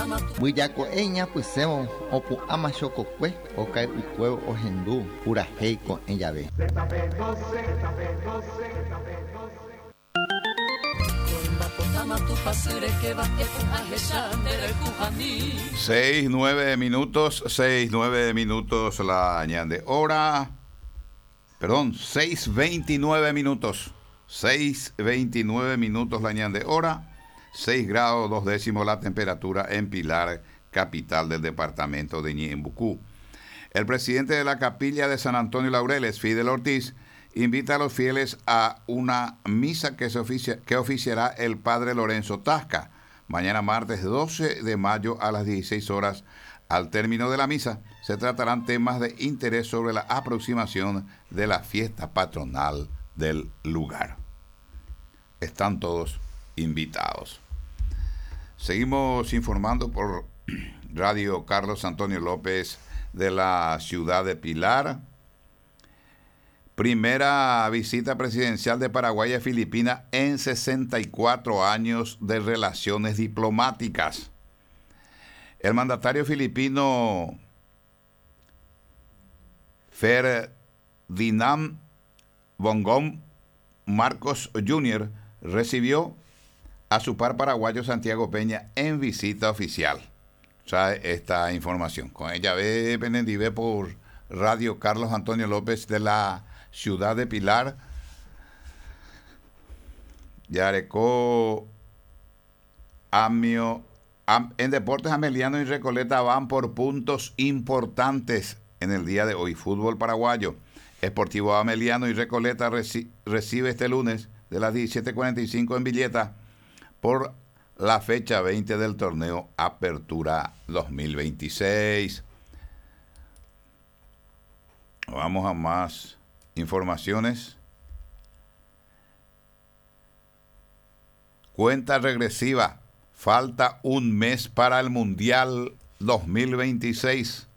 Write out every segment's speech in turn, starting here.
Buillaco eña pues semo opu ama chococue o cae ucuevo o hendú pura heico en llave. 6:09 la añade hora. Perdón, 6:29. 6:29 la añade hora. 6 grados 2 décimos la temperatura en Pilar, capital del departamento de Ñembucú. El presidente de la capilla de San Antonio Laureles, Fidel Ortiz, invita a los fieles a una misa que oficiará el padre Lorenzo Tasca, mañana martes 12 de mayo a las 16 horas. Al término de la misa, se tratarán temas de interés sobre la aproximación de la fiesta patronal del lugar. Están todos invitados. Seguimos informando por Radio Carlos Antonio López de la ciudad de Pilar. Primera visita presidencial de Paraguay a Filipinas en 64 años de relaciones diplomáticas. El mandatario filipino Ferdinand Bongbong Marcos Jr. recibió a su par paraguayo Santiago Peña en visita oficial. Trae esta información. Con ella ve Penendive por Radio Carlos Antonio López de la ciudad de Pilar. Yarecó Amio. En Deportes Ameliano y Recoleta van por puntos importantes en el día de hoy. Fútbol paraguayo. Sportivo Ameliano y Recoleta recibe este lunes de las 17:45 en Villeta por la fecha 20 del torneo Apertura 2026. Vamos a más informaciones. Cuenta regresiva. Falta un mes para el Mundial 2026.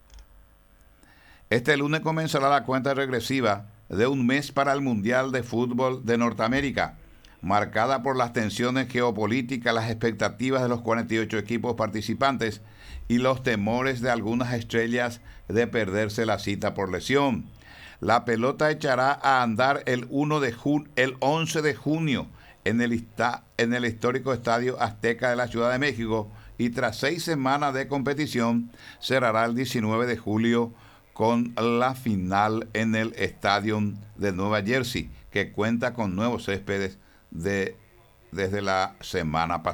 Este lunes comenzará la cuenta regresiva de un mes para el Mundial de Fútbol de Norteamérica, marcada por las tensiones geopolíticas, las expectativas de los 48 equipos participantes y los temores de algunas estrellas de perderse la cita por lesión. La pelota echará a andar el 11 de junio en el histórico Estadio Azteca de la Ciudad de México y tras 6 semanas de competición cerrará el 19 de julio con la final en el Estadio de Nueva Jersey, que cuenta con nuevos céspedes desde la semana pasada.